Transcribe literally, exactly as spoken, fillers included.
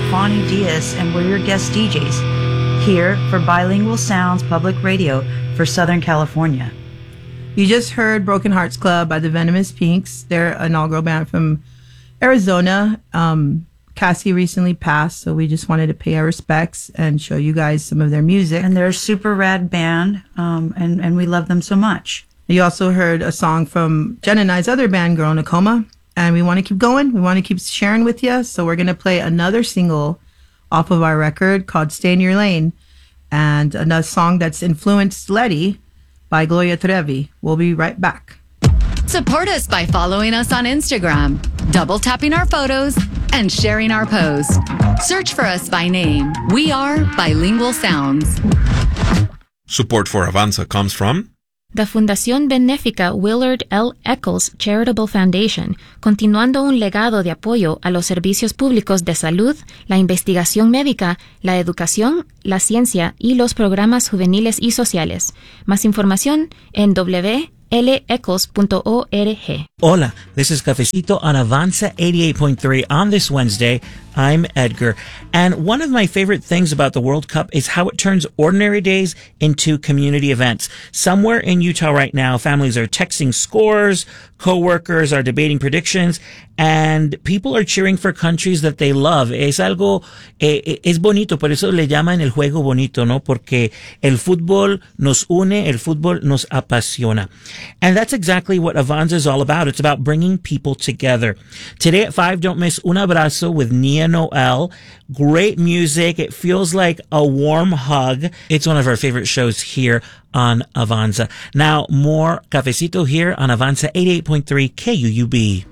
Fanny Diaz, and we're your guest D Js here for Bilingual Sounds Public Radio for Southern California. You just heard Broken Hearts Club by the Venomous Pinks. They're an all-girl band from Arizona. Um, Cassie recently passed, so we just wanted to pay our respects and show you guys some of their music. And they're a super rad band, um, and, and we love them so much. You also heard a song from Jen and I's other band, Girl Nakoma. And we want to keep going. We want to keep sharing with you. So we're going to play another single off of our record called Stay in Your Lane. And another song that's influenced Letty by Gloria Trevi. We'll be right back. Support us by following us on Instagram, double tapping our photos, and sharing our posts. Search for us by name. We are Bilingual Sounds. Support for Avanza comes from the Fundación Benéfica Willard L. Eccles Charitable Foundation, continuando un legado de apoyo a los servicios públicos de salud, la investigación médica, la educación, la ciencia y los programas juveniles y sociales. Más información en w l ecos punto org. Hola, this is Cafecito on Avanza eighty-eight point three. On this Wednesday, I'm Edgar. And one of my favorite things about the World Cup is how it turns ordinary days into community events. Somewhere in Utah right now, families are texting scores, coworkers are debating predictions, and people are cheering for countries that they love. Es algo, eh, es bonito, por eso le llaman el juego bonito, ¿no? Porque el fútbol nos une, el fútbol nos apasiona. And that's exactly what Avanza is all about. It's about bringing people together. Today at five, don't miss Un Abrazo with Nia Noel. Great music. It feels like a warm hug. It's one of our favorite shows here on Avanza. Now, more Cafecito here on Avanza eighty-eight point three K U U B.